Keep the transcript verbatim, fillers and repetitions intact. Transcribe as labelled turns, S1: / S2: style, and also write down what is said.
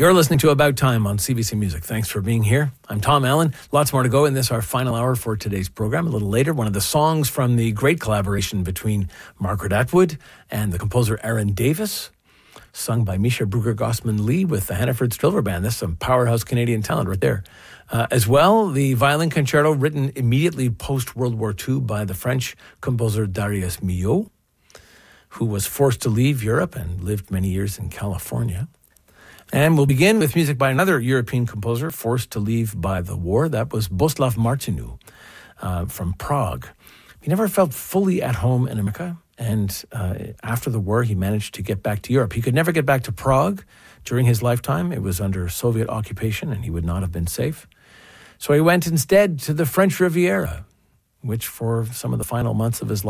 S1: You're listening to About Time on C B C Music. Thanks for being here. I'm Tom Allen. Lots more to go in this, our final hour for today's program. A little later, one of the songs from the great collaboration between Margaret Atwood and the composer Aaron Davis, sung by Misha Bruegger-Gossman-Lee with the Hannaford Striller Band. That's some powerhouse Canadian talent right there. Uh, as well, the violin concerto written immediately post-World War Two by the French composer Darius Milhaud, who was forced to leave Europe and lived many years in California. And we'll begin with music by another European composer forced to leave by the war. That was Boslav Martinu uh, from Prague. He never felt fully at home in America, and uh, after the war, he managed to get back to Europe. He could never get back to Prague during his lifetime. It was under Soviet occupation, and he would not have been safe. So he went instead to the French Riviera, which for some of the final months of his life